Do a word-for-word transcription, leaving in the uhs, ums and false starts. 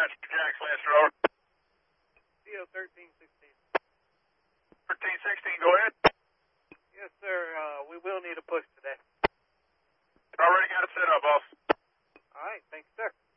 Dispatch Jack Lancer, over. C O thirteen sixteen. thirteen sixteen, go ahead. Yes, sir. Uh, we will need a push today. Already got it set up, boss. All right. Thank you, sir.